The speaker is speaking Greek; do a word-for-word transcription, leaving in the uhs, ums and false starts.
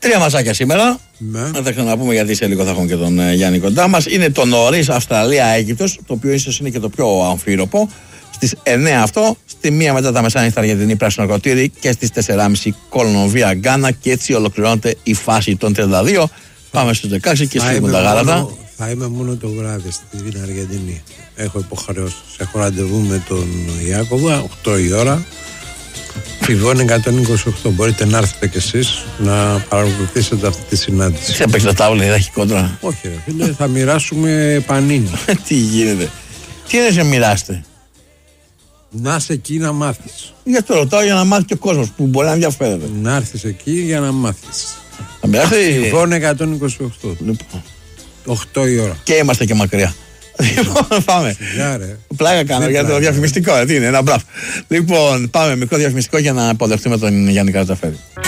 Τρία ματσάκια σήμερα. Ναι. Να τα ξαναπούμε γιατί σε λίγο θα έχουμε και τον ε, Γιάννη κοντά μας. Είναι το νωρίς Αυστραλία-Αίγυπτος, το οποίο ίσως είναι και το πιο αμφίροπο. Στις εννέα αυτό, στη μία μετά τα μεσάνυχτα Αργεντινή Πράσινο Κωτήρι και στις τέσσερις και μισή Κολομβία Γκάνα, και έτσι ολοκληρώνεται η φάση των τριάντα δύο. Πάμε στους δεκαέξι και στείλουμε τα γάλατα. Θα είμαι μόνο το βράδυ στην Αργεντινή. Έχω υποχρεώσεις. Έχω ραντεβού με τον Ιάκωβα, οκτώ η ώρα. Φιβών εκατόν είκοσι οκτώ. Μπορείτε να έρθετε κι εσείς να παρακολουθήσετε αυτή τη συνάντηση. Σε παίξει τα τάβλα, θα έχει κόντρα. Όχι, ρε φίλε, θα μοιράσουμε πανίνι. Τι γίνεται. Τι είναι σε μοιράστε. Να είσαι εκεί να μάθεις. Για το ρωτάω για να μάθει και ο κόσμος που μπορεί να ενδιαφέρεται. Να έρθεις εκεί για να μάθεις. Θα μοιράστε. Φιβών εκατόν είκοσι οκτώ. Λοιπόν. οκτώ η ώρα. Και είμαστε και μακριά. Λοιπόν, πάμε. Σιγά, Πλάκα κάνω για το διαφημιστικό. Τι είναι, ένα μπράβο. Λοιπόν, πάμε μικρό διαφημιστικό για να αποδεχτούμε τον Γιάννη Καρατζαφέρη.